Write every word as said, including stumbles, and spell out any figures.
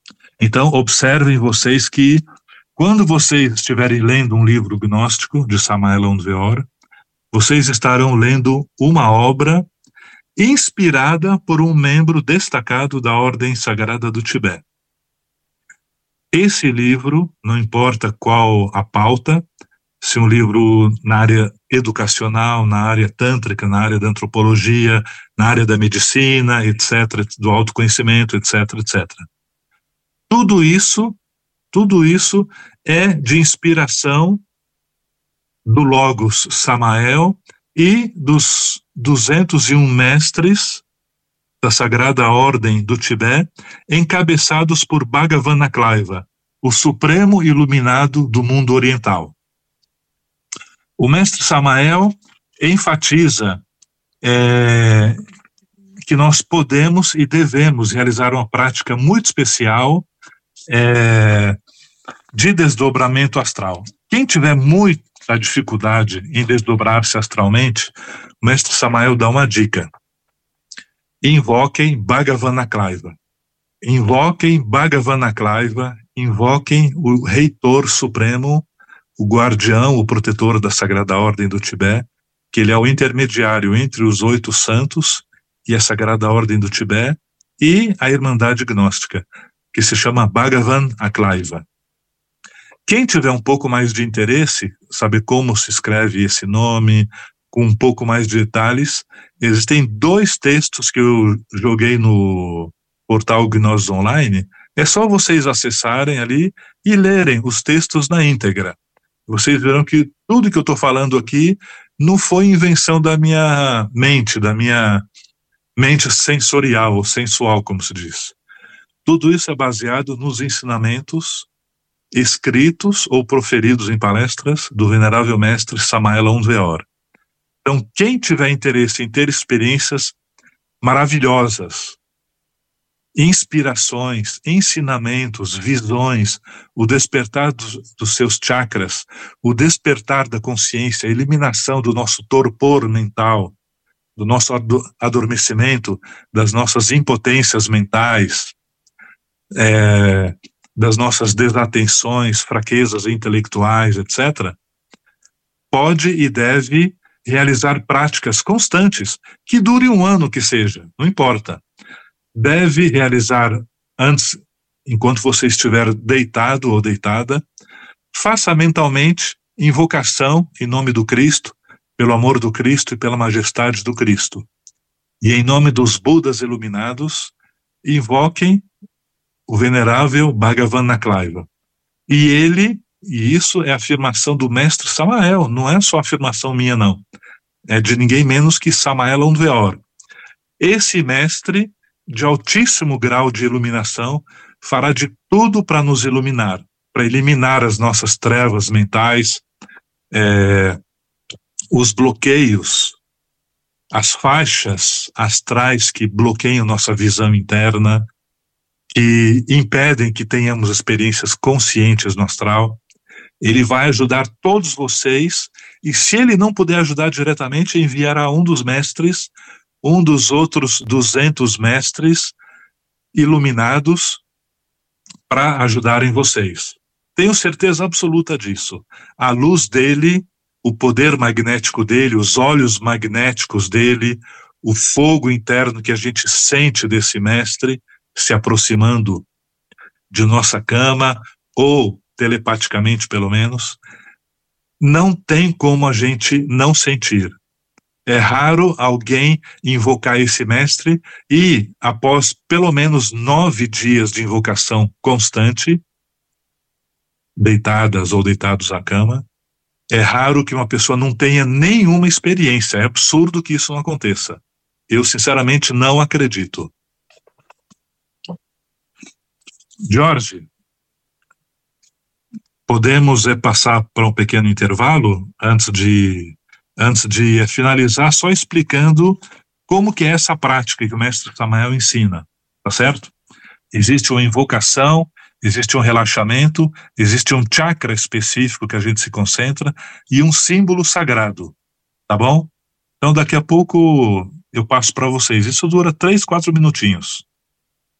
Então, observem vocês que, quando vocês estiverem lendo um livro gnóstico de Samael Aun Weor, vocês estarão lendo uma obra inspirada por um membro destacado da Ordem Sagrada do Tibete. Esse livro, não importa qual a pauta, se um livro na área educacional, na área tântrica, na área da antropologia, na área da medicina, etcétera, do autoconhecimento, etc, etcétera. Tudo isso, tudo isso é de inspiração do Logos Samael e dos duzentos e um mestres da Sagrada Ordem do Tibete, encabeçados por Bhagavanakliva, o supremo iluminado do mundo oriental. O mestre Samael enfatiza é, que nós podemos e devemos realizar uma prática muito especial é, de desdobramento astral. Quem tiver muita dificuldade em desdobrar-se astralmente, o mestre Samael dá uma dica. Invoquem Bhagavanakliva. Invoquem Bhagavanakliva, invoquem o Reitor Supremo, o guardião, o protetor da Sagrada Ordem do Tibete, que ele é o intermediário entre os oito santos e a Sagrada Ordem do Tibete e a Irmandade Gnóstica, que se chama Bhagavanakliva. Quem tiver um pouco mais de interesse, saber como se escreve esse nome, com um pouco mais de detalhes, existem dois textos que eu joguei no portal Gnosis Online. É só vocês acessarem ali e lerem os textos na íntegra. Vocês verão que tudo que eu estou falando aqui não foi invenção da minha mente, da minha mente sensorial ou sensual, como se diz. Tudo isso é baseado nos ensinamentos escritos ou proferidos em palestras do venerável mestre Samael Aun Weor. Então, quem tiver interesse em ter experiências maravilhosas, inspirações, ensinamentos, visões, o despertar dos, dos seus chakras, o despertar da consciência, a eliminação do nosso torpor mental, do nosso adormecimento, das nossas impotências mentais, é, das nossas desatenções, fraquezas intelectuais, etcétera, pode e deve realizar práticas constantes, que dure um ano que seja, não importa. Deve realizar antes, enquanto você estiver deitado ou deitada, faça mentalmente invocação em nome do Cristo, pelo amor do Cristo e pela majestade do Cristo. E em nome dos Budas iluminados, invoquem o venerável Bhagavanakliva. E ele, e isso é a afirmação do mestre Samael, não é só afirmação minha não, é de ninguém menos que Samael Aun Weor. Esse mestre de altíssimo grau de iluminação fará de tudo para nos iluminar, para eliminar as nossas trevas mentais, é, os bloqueios, as faixas astrais que bloqueiam nossa visão interna, que impedem que tenhamos experiências conscientes no astral. Ele vai ajudar todos vocês, e se ele não puder ajudar diretamente, enviará um dos mestres, um dos outros duzentos mestres iluminados para ajudarem vocês. Tenho certeza absoluta disso. A luz dele, o poder magnético dele, os olhos magnéticos dele, o fogo interno que a gente sente desse mestre se aproximando de nossa cama, ou telepaticamente pelo menos, não tem como a gente não sentir. É raro alguém invocar esse mestre e, após pelo menos nove dias de invocação constante, deitadas ou deitados à cama, é raro que uma pessoa não tenha nenhuma experiência. É absurdo que isso não aconteça. Eu, sinceramente, não acredito. Jorge, podemos é, passar para um pequeno intervalo antes de... antes de finalizar, só explicando como que é essa prática que o mestre Samael ensina, tá certo? Existe uma invocação, existe um relaxamento, existe um chakra específico que a gente se concentra e um símbolo sagrado, tá bom? Então daqui a pouco eu passo para vocês, isso dura três, quatro minutinhos.